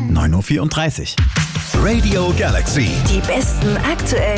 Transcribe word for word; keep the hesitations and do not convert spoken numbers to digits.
neun Uhr vierunddreißig. Radio Galaxy. Die besten aktuellen